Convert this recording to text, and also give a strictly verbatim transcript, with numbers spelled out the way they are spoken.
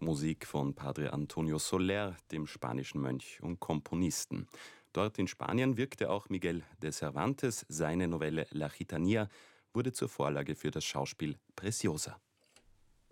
Musik von Padre Antonio Soler, dem spanischen Mönch und Komponisten. Dort in Spanien wirkte auch Miguel de Cervantes. Seine Novelle La Gitanilla wurde zur Vorlage für das Schauspiel Preciosa.